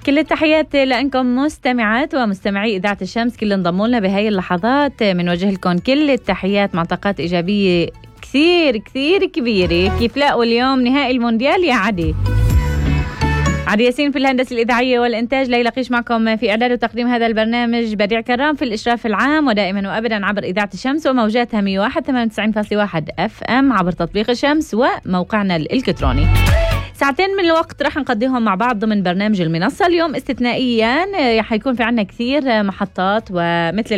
كل التحيات لأنكم مستمعات ومستمعي إذاعة الشمس كل انضموا لنا بهاي اللحظات. من وجه لكم كل التحيات مع طاقات إيجابية كثير كثير كبيرة. كيف لاقوا اليوم نهائي المونديال يا عدي ياسين في الهندسة الإذاعية والإنتاج، ليلى قيش معكم في إعداد وتقديم هذا البرنامج، بديع كرام في الإشراف العام، ودائما وأبدا عبر إذاعة الشمس وموجاتها 101.98.1 FM عبر تطبيق الشمس وموقعنا الإلكتروني. ساعتين من الوقت رح نقضيهم مع بعض ضمن برنامج المنصة. اليوم استثنائيا حيكون في عنا كثير محطات، ومثل